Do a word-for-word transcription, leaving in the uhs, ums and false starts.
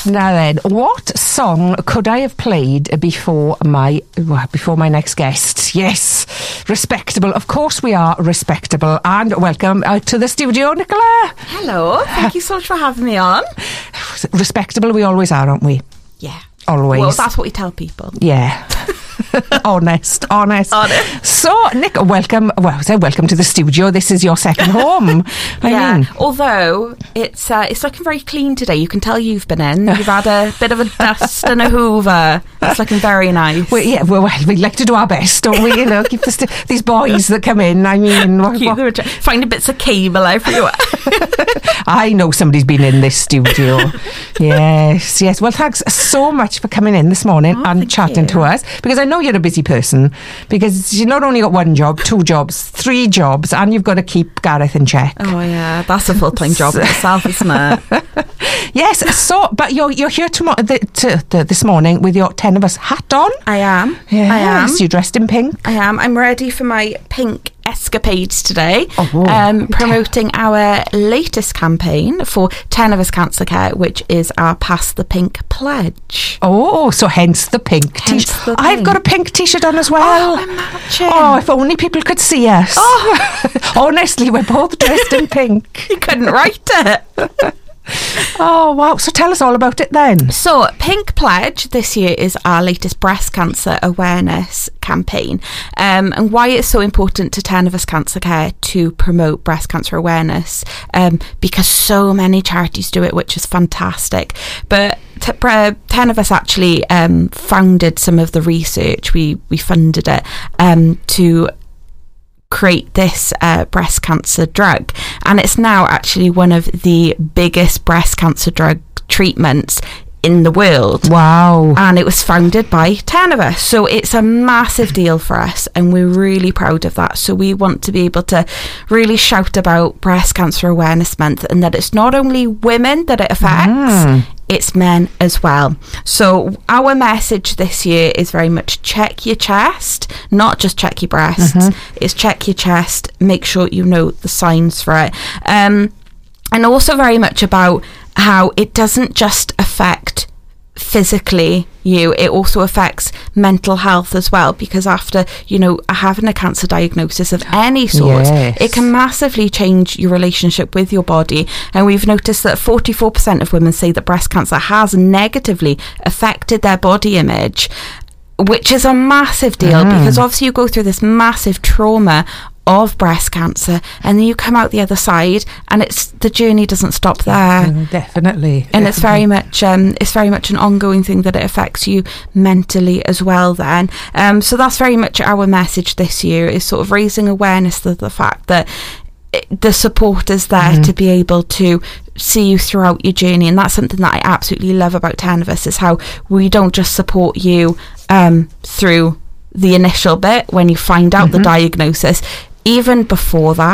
Now then, what song could I have played before my well, before my next guest? Yes, respectable. Of course we are respectable. And welcome uh, to the studio, Nicola. Hello, thank you so much for having me on. Respectable we always are, aren't we? Yeah. Always. Well, that's what we tell people. Yeah. honest, honest. Honest. So, Nick, welcome. Well, so welcome to the studio. This is your second home. I yeah. mean. Although it's uh, it's looking very clean today. You can tell you've been in. You've had a bit of a dust and a hoover. It's looking very nice. Well, yeah. Well, well, we like to do our best, don't we? You know, keep the st- these boys that come in. I mean, what, what? Finding bits of cable everywhere. I know somebody's been in this studio. Yes, yes. Well, thanks so much for coming in this morning oh, and chatting you. to us, because I know you're a busy person, because you not only got one job, two jobs, three jobs, and you've got to keep Gareth in check. Oh yeah, that's a full-time job itself, isn't it? Yes. So, but you're you're here tomorrow, the, to, the, this morning with your ten of us hat on. I am. Yes, I am. You're dressed in pink. I am. I'm ready for my pink escapades today. Oh, um, okay. Promoting our latest campaign for ten of us Cancer Care, which is our Pass the Pink pledge. Oh, so hence the pink Hence t-shirt. the I've pink. got a pink t-shirt on as well. Oh, imagine. Oh, if only people could see us. Oh. Honestly, we're both dressed in pink. You couldn't write it. Oh, wow. So tell us all about it then. So, Pink Pledge this year is our latest breast cancer awareness campaign. Um, and why it's so important to ten of us Cancer Care to promote breast cancer awareness, um, because so many charities do it, which is fantastic. But t- ten of us actually um, founded some of the research. We, we funded it um, to create this uh, breast cancer drug, and it's now actually one of the biggest breast cancer drug treatments in the world. Wow. And it was founded by ten of us, so it's a massive deal for us, and we're really proud of that. So we want to be able to really shout about Breast Cancer Awareness Month, and that it's not only women that it affects, Mm. it's men as well. So our message this year is very much check your chest, not just check your breasts. Mm-hmm. It's check your chest, make sure you know the signs for it. Um, and also very much about how it doesn't just affect physically you, it also affects mental health as well, because after, you know, having a cancer diagnosis of any sort, yes. it can massively change your relationship with your body. And we've noticed that forty-four percent of women say that breast cancer has negatively affected their body image, which is a massive deal, mm. because obviously you go through this massive trauma of breast cancer, and then you come out the other side, and it's the journey doesn't stop there. Mm, definitely, and definitely. it's very much um, it's very much an ongoing thing that it affects you mentally as well. Then, um, so that's very much our message this year, is sort of raising awareness of the fact that it, the support is there mm-hmm. to be able to see you throughout your journey. And that's something that I absolutely love about ten of us, is how we don't just support you um, through the initial bit when you find out mm-hmm. the diagnosis. Even before that,